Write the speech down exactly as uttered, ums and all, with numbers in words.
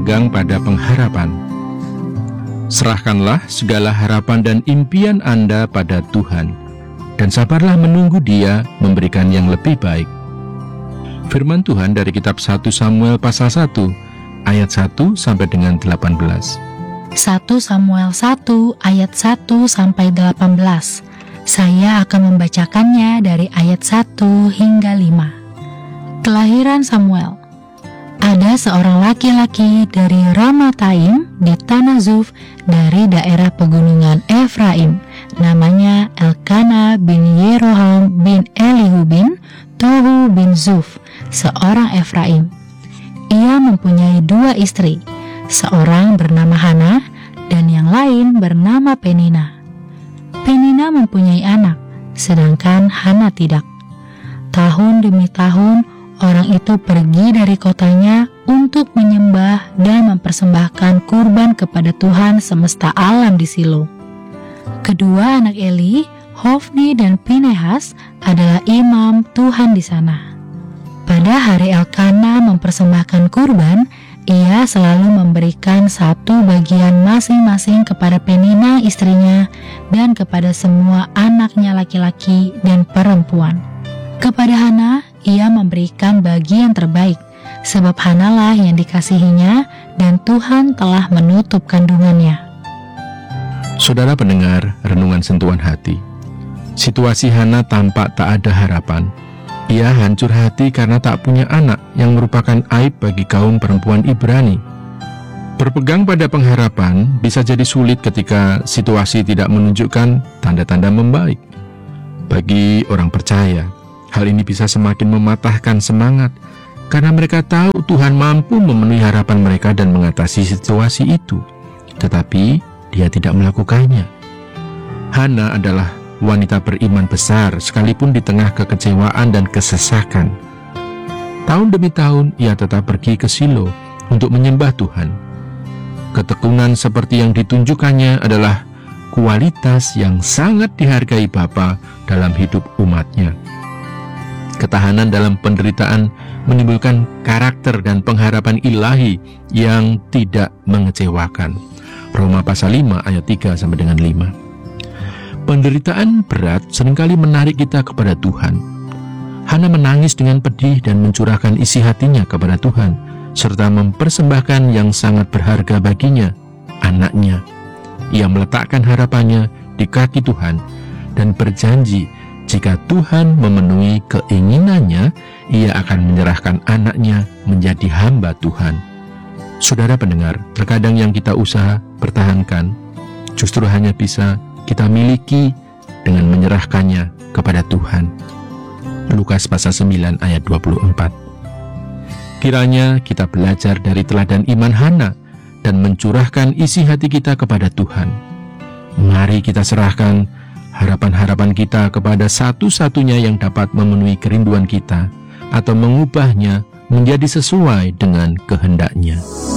berpegang pada pengharapan. Serahkanlah segala harapan dan impian Anda pada Tuhan, dan sabarlah menunggu Dia memberikan yang lebih baik. Firman Tuhan dari kitab satu Samuel pasal satu, ayat satu sampai dengan delapan belas. satu Samuel satu ayat satu sampai delapan belas. Saya akan membacakannya dari ayat satu hingga lima. Kelahiran Samuel. Ada seorang laki-laki dari Ramataim di tanah Zuf dari daerah pegunungan Efraim, namanya Elkana bin Yeroham bin Elihu bin Tohu bin Zuf, seorang Efraim. Ia mempunyai dua istri, seorang bernama Hana dan yang lain bernama Penina. Penina mempunyai anak, sedangkan Hana tidak. Tahun demi tahun, orang itu pergi dari kotanya untuk menyembah dan mempersembahkan kurban kepada Tuhan semesta alam di Silo. Kedua anak Eli, Hofni dan Pinehas, adalah imam Tuhan di sana. Pada hari Elkana mempersembahkan kurban, ia selalu memberikan satu bagian masing-masing kepada Penina istrinya dan kepada semua anaknya laki-laki dan perempuan. Kepada Hana, ia memberikan bagian terbaik, sebab Hanalah yang dikasihinya dan Tuhan telah menutup kandungannya. Saudara pendengar renungan sentuhan hati, situasi Hana tampak tak ada harapan. Ia hancur hati karena tak punya anak, yang merupakan aib bagi kaum perempuan Ibrani. Berpegang pada pengharapan bisa jadi sulit ketika situasi tidak menunjukkan tanda-tanda membaik. Bagi orang percaya, hal ini bisa semakin mematahkan semangat karena mereka tahu Tuhan mampu memenuhi harapan mereka dan mengatasi situasi itu, tetapi Dia tidak melakukannya. Hana adalah wanita beriman besar sekalipun di tengah kekecewaan dan kesesakan. Tahun demi tahun ia tetap pergi ke Silo untuk menyembah Tuhan. Ketekunan seperti yang ditunjukkannya adalah kualitas yang sangat dihargai Bapa dalam hidup umatnya. Ketahanan dalam penderitaan menimbulkan karakter dan pengharapan ilahi yang tidak mengecewakan. Roma pasal lima ayat tiga sampai dengan lima. Penderitaan berat seringkali menarik kita kepada Tuhan. Hana menangis dengan pedih dan mencurahkan isi hatinya kepada Tuhan, serta mempersembahkan yang sangat berharga baginya, anaknya. Ia meletakkan harapannya di kaki Tuhan dan berjanji jika Tuhan memenuhi keinginannya, ia akan menyerahkan anaknya menjadi hamba Tuhan. Saudara pendengar, terkadang yang kita usaha pertahankan justru hanya bisa kita miliki dengan menyerahkannya kepada Tuhan. Lukas pasal sembilan ayat dua puluh empat. Kiranya kita belajar dari teladan iman Hana dan mencurahkan isi hati kita kepada Tuhan. Mari kita serahkan harapan-harapan kita kepada satu-satunya yang dapat memenuhi kerinduan kita atau mengubahnya menjadi sesuai dengan kehendak-Nya.